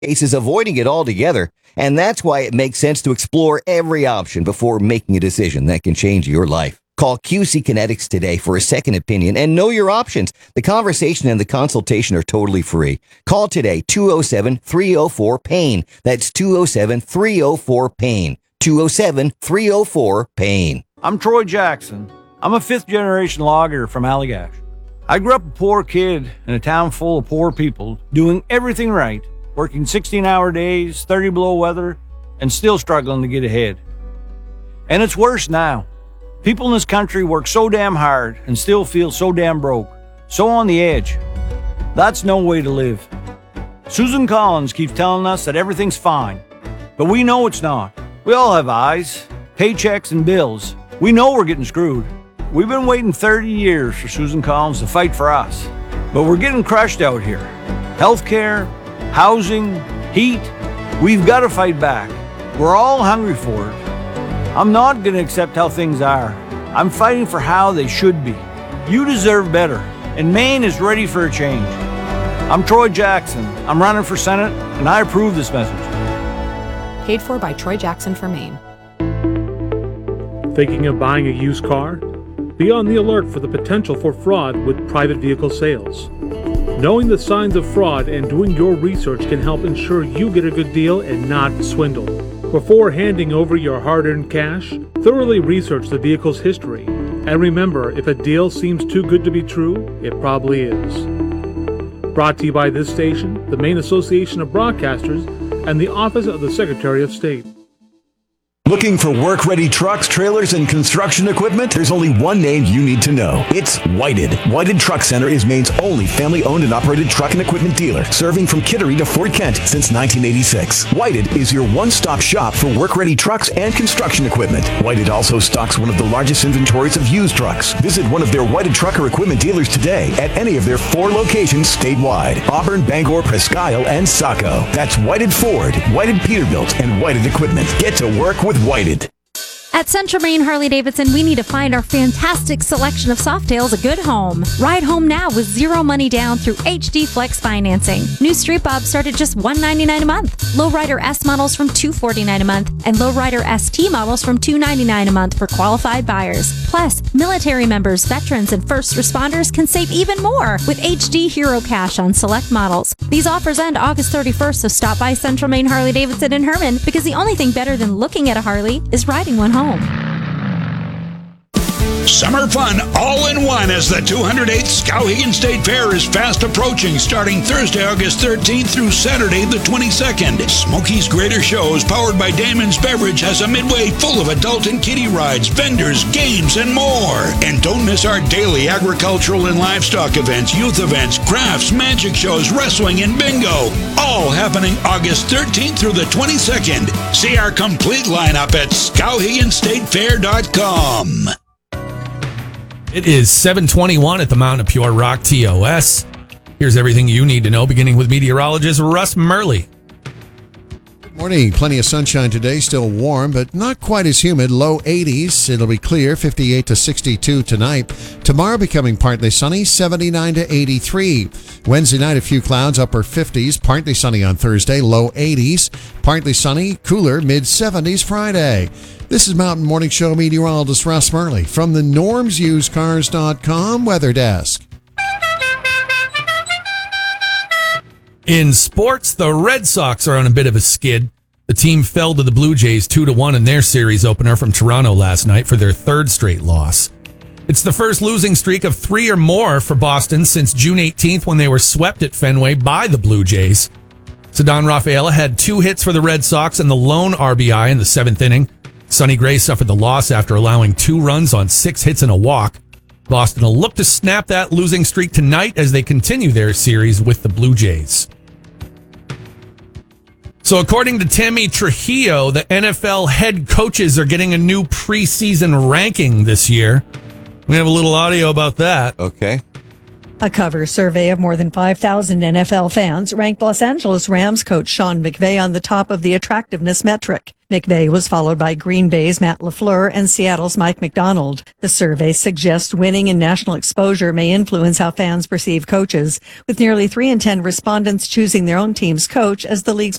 cases avoiding it altogether. And that's why it makes sense to explore every option before making a decision that can change your life. Call QC Kinetics today for a second opinion and know your options. The conversation and the consultation are totally free. Call today, 207-304-PAIN. That's 207-304-PAIN. 207-304-PAIN. I'm Troy Jackson. I'm a fifth-generation logger from Allagash. I grew up a poor kid in a town full of poor people, doing everything right, working 16-hour days, 30 below weather, and still struggling to get ahead. And it's worse now. People in this country work so damn hard and still feel so damn broke, so on the edge. That's no way to live. Susan Collins keeps telling us that everything's fine, but we know it's not. We all have eyes, paychecks, and bills. We know we're getting screwed. We've been waiting 30 years for Susan Collins to fight for us, but we're getting crushed out here. Healthcare, housing, heat, we've got to fight back. We're all hungry for it. I'm not going to accept how things are. I'm fighting for how they should be. You deserve better, and Maine is ready for a change. I'm Troy Jackson. I'm running for Senate, and I approve this message. Paid for by Troy Jackson for Maine. Thinking of buying a used car? Be on the alert for the potential for fraud with private vehicle sales. Knowing the signs of fraud and doing your research can help ensure you get a good deal and not swindled. Before handing over your hard-earned cash, thoroughly research the vehicle's history. And remember, if a deal seems too good to be true, it probably is. Brought to you by this station, the Maine Association of Broadcasters, and the Office of the Secretary of State. Looking for work-ready trucks, trailers, and construction equipment? There's only one name you need to know. It's Whited. Whited Truck Center is Maine's only family-owned and operated truck and equipment dealer, serving from Kittery to Fort Kent since 1986. Whited is your one-stop shop for work-ready trucks and construction equipment. Whited also stocks one of the largest inventories of used trucks. Visit one of their Whited trucker equipment dealers today at any of their 4 locations statewide: Auburn, Bangor, Presque Isle, and Saco. That's Whited Ford, Whited Peterbilt, and Whited Equipment. Get to work with Whited. At Central Maine Harley-Davidson, we need to find our fantastic selection of Softails a good home. Ride home now with zero money down through HD Flex financing. New Street Bobs start at just $199 a month. Lowrider S models from $249 a month, and Lowrider ST models from $299 a month for qualified buyers. Plus, military members, veterans, and first responders can save even more with HD Hero Cash on select models. These offers end August 31st, so stop by Central Maine Harley-Davidson in Herman, because the only thing better than looking at a Harley is riding one home. Summer fun all in one as the 208th Skowhegan State Fair is fast approaching, starting Thursday, August 13th through Saturday, the 22nd. Smokey's Greater Shows, powered by Damon's Beverage, has a midway full of adult and kiddie rides, vendors, games, and more. And don't miss our daily agricultural and livestock events, youth events, crafts, magic shows, wrestling, and bingo. All happening August 13th through the 22nd. See our complete lineup at SkowheganStateFair.com. It is 7:21 at the Mountain of Pure Rock TOS. Here's everything you need to know, beginning with meteorologist Russ Murley. Morning. Plenty of sunshine today. Still warm, but not quite as humid. Low 80s. It'll be clear. 58 to 62 tonight. Tomorrow becoming partly sunny. 79 to 83. Wednesday night, a few clouds. Upper 50s. Partly sunny on Thursday. Low 80s. Partly sunny. Cooler. Mid 70s Friday. This is Mountain Morning Show meteorologist Russ Murley from the NormsUseCars.com Weather Desk. In sports, the Red Sox are on a bit of a skid. The team fell to the Blue Jays 2-1 in their series opener from Toronto last night for their third straight loss. It's the first losing streak of 3 or more for Boston since June 18th when they were swept at Fenway by the Blue Jays. Ceddanne Rafaela had 2 hits for the Red Sox and the lone RBI in the 7th inning. Sonny Gray suffered the loss after allowing 2 runs on 6 hits and a walk. Boston will look to snap that losing streak tonight as they continue their series with the Blue Jays. So according to Tammy Trujillo, the NFL head coaches are getting a new preseason ranking this year. We have a little audio about that. Okay. A cover survey of more than 5,000 NFL fans ranked Los Angeles Rams coach Sean McVay on the top of the attractiveness metric. McVay was followed by Green Bay's Matt LaFleur and Seattle's Mike McDonald. The survey suggests winning and national exposure may influence how fans perceive coaches, with nearly 3 in 10 respondents choosing their own team's coach as the league's